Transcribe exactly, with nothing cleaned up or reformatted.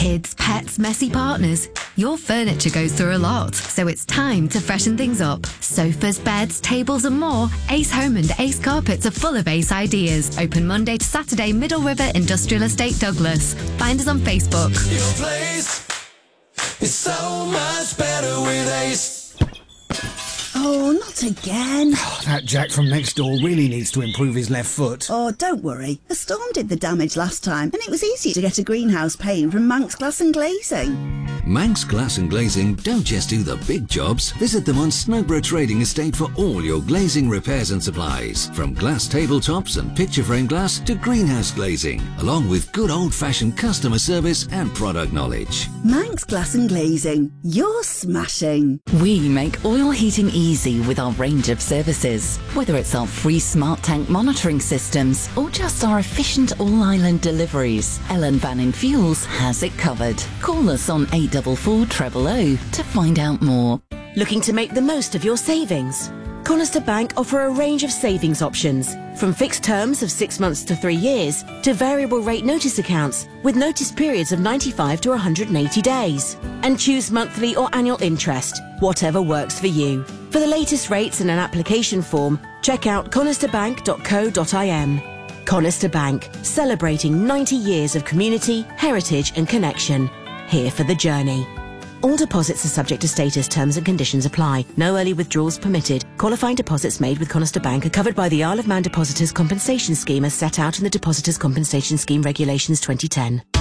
Kids, pets, messy partners. Your furniture goes through a lot, so it's time to freshen things up. Sofas, beds, tables and more. Ace Home and Ace Carpets are full of Ace ideas. Open Monday to Saturday, Middle River Industrial Estate, Douglas. Find us on Facebook. Your place is so much better with Ace. Oh, not again. Oh, that Jack from next door really needs to improve his left foot. Oh, don't worry. A storm did the damage last time, and it was easy to get a greenhouse pane from Manx Glass and Glazing. Manx Glass and Glazing don't just do the big jobs. Visit them on Snugborough Trading Estate for all your glazing repairs and supplies. From glass tabletops and picture frame glass to greenhouse glazing, along with good old-fashioned customer service and product knowledge. Manx Glass and Glazing. You're smashing. We make oil heating easy with our range of services. Whether it's our free smart tank monitoring systems or just our efficient all-island deliveries, Ellen Vanning Fuels has it covered. Call us on eight four four, zero zero zero to find out more. Looking to make the most of your savings? Conister Bank offer a range of savings options, from fixed terms of six months to three years to variable rate notice accounts with notice periods of ninety-five to one hundred eighty days. And choose monthly or annual interest, whatever works for you. For the latest rates and an application form, check out conister bank dot co dot I m. Conister Bank, celebrating ninety years of community, heritage and connection. Here for the journey. All deposits are subject to status, terms and conditions apply. No early withdrawals permitted. Qualifying deposits made with Conister Bank are covered by the Isle of Man Depositors Compensation Scheme as set out in the Depositors Compensation Scheme Regulations twenty ten.